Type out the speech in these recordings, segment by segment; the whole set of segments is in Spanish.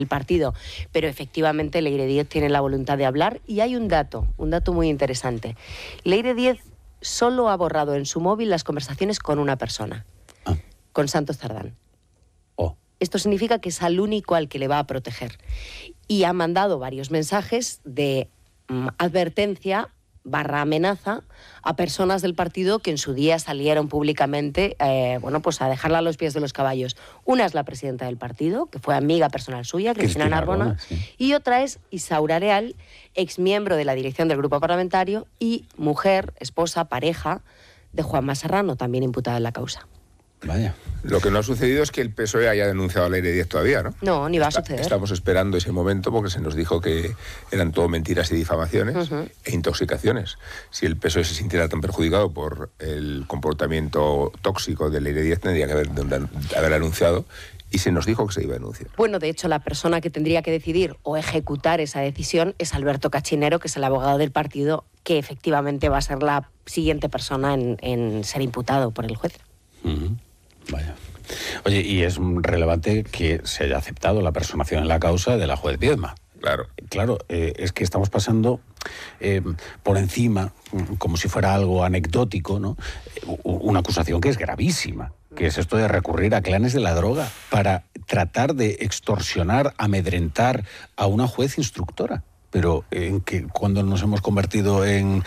partido, pero efectivamente Leire Díez tiene la voluntad de hablar y hay un dato muy interesante. Leire Díez solo ha borrado en su móvil las conversaciones con una persona, con Santos Cerdán. Esto significa que es al único al que le va a proteger. Y ha mandado varios mensajes de advertencia / amenaza a personas del partido que en su día salieron públicamente pues a dejarla a los pies de los caballos. Una es la presidenta del partido, que fue amiga personal suya, Cristina Narbona, sí. Y otra es Isaura Real, exmiembro de la dirección del grupo parlamentario y mujer, esposa, pareja de Juanma Serrano, también imputada en la causa. Vaya. Lo que no ha sucedido es que el PSOE haya denunciado a Leire Díez todavía, ¿no? No, ni va a suceder. Estamos esperando ese momento porque se nos dijo que eran todo mentiras y difamaciones e intoxicaciones. Si el PSOE se sintiera tan perjudicado por el comportamiento tóxico de Leire Díez, tendría que haber anunciado, y se nos dijo que se iba a denunciar. Bueno, de hecho, la persona que tendría que decidir o ejecutar esa decisión es Alberto Cachinero, que es el abogado del partido, que efectivamente va a ser la siguiente persona en ser imputado por el juez. Vaya. Oye, y es relevante que se haya aceptado la personación en la causa de la juez Viedma. Claro, es que estamos pasando por encima, como si fuera algo anecdótico, ¿no? Una acusación que es gravísima, que es esto de recurrir a clanes de la droga para tratar de extorsionar, amedrentar a una juez instructora. Pero en que cuando nos hemos convertido en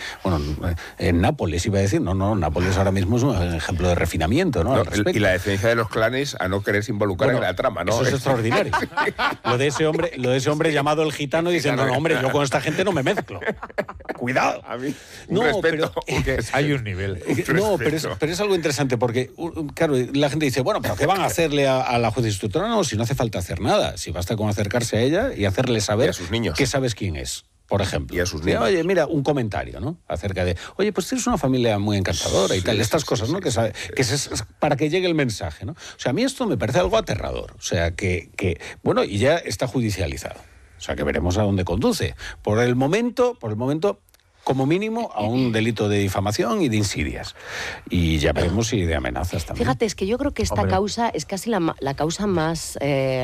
Nápoles, iba a decir, no, Nápoles ahora mismo es un ejemplo de refinamiento, ¿no? Y la defensa de los clanes a no quererse involucrar en la trama, ¿no? Eso es extraordinario. Lo de ese hombre llamado el gitano diciendo, no, hombre, yo con esta gente no me mezclo. Cuidado. A mí, respeto. Hay un nivel. No, pero es algo interesante porque, claro, la gente dice, bueno, pero ¿qué van a hacerle a la juez instructora? No, si no hace falta hacer nada, si basta con acercarse a ella y hacerle saber y a sus niños. Que sabes quién es, por ejemplo. Y a sus niños. Oye, mira, un comentario, ¿no? Acerca de, oye, pues tienes una familia muy encantadora y tal, estas cosas, ¿no? Que es para que llegue el mensaje, ¿no? O sea, a mí esto me parece algo aterrador. O sea, bueno, y ya está judicializado. O sea, que veremos a dónde conduce. Por el momento, como mínimo, a un delito de difamación y de insidias. Y ya veremos si de amenazas también. Fíjate, es que yo creo que esta causa es casi la causa más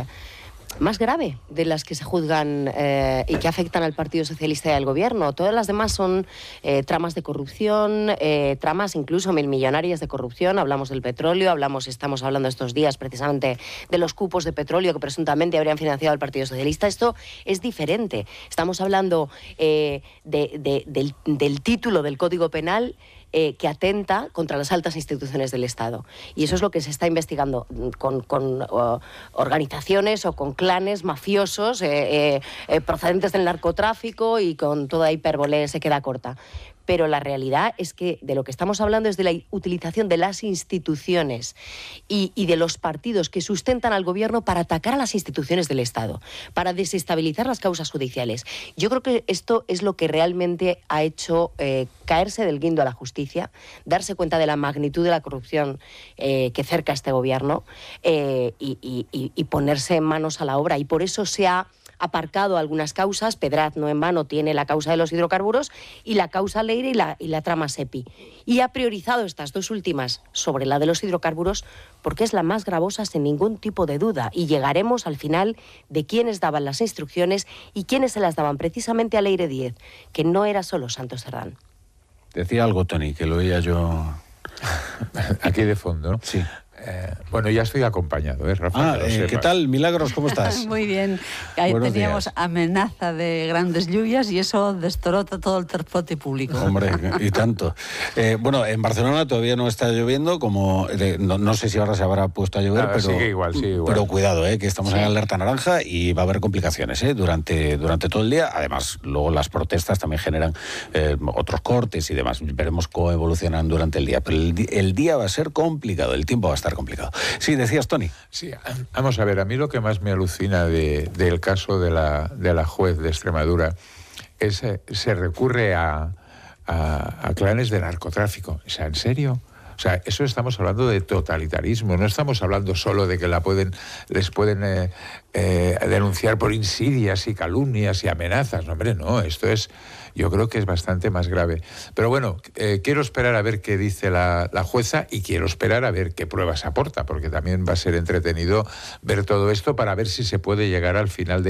grave de las que se juzgan y que afectan al Partido Socialista y al Gobierno. Todas las demás son tramas de corrupción, tramas incluso milmillonarias de corrupción. Hablamos del petróleo, estamos hablando estos días precisamente de los cupos de petróleo que presuntamente habrían financiado al Partido Socialista. Esto es diferente. Estamos hablando del título del Código Penal que atenta contra las altas instituciones del Estado. Y eso es lo que se está investigando con organizaciones o con clanes mafiosos procedentes del narcotráfico, y con toda hipérbole se queda corta. Pero la realidad es que de lo que estamos hablando es de la utilización de las instituciones y de los partidos que sustentan al gobierno para atacar a las instituciones del Estado, para desestabilizar las causas judiciales. Yo creo que esto es lo que realmente ha hecho caerse del guindo a la justicia, darse cuenta de la magnitud de la corrupción que cerca a este gobierno y ponerse manos a la obra. Y por eso se ha aparcado algunas causas. Pedraz no en vano tiene la causa de los hidrocarburos y la causa Leire y la trama SEPI. Y ha priorizado estas dos últimas sobre la de los hidrocarburos porque es la más gravosa, sin ningún tipo de duda. Y llegaremos al final de quiénes daban las instrucciones y quiénes se las daban precisamente a Leire Díez, que no era solo Santos Cerdán. Decía algo, Tony, que lo oía yo aquí de fondo, ¿no? Sí. Bueno, ya estoy acompañado, Rafa. ¿Qué tal, Milagros? ¿Cómo estás? Muy bien. Ahí Buenos teníamos días. Amenaza de grandes lluvias y eso destrota todo el transporte público. Hombre, y tanto. Bueno, en Barcelona todavía no está lloviendo, no sé si ahora se habrá puesto a llover, pero sigue igual. Pero cuidado, que estamos en alerta naranja y va a haber complicaciones durante todo el día. Además, luego las protestas también generan otros cortes y demás. Veremos cómo evolucionan durante el día. Pero el día va a ser complicado, el tiempo va a estar complicado. Sí, decías, Tony. Sí, vamos a ver, a mí lo que más me alucina del caso de la juez de Extremadura es se recurre a clanes de narcotráfico. O sea, ¿en serio? O sea, eso estamos hablando de totalitarismo, no estamos hablando solo de que les pueden denunciar por insidias y calumnias y amenazas. No, hombre, no, esto es, yo creo que es bastante más grave. Pero bueno, quiero esperar a ver qué dice la jueza y quiero esperar a ver qué pruebas aporta, porque también va a ser entretenido ver todo esto para ver si se puede llegar al final de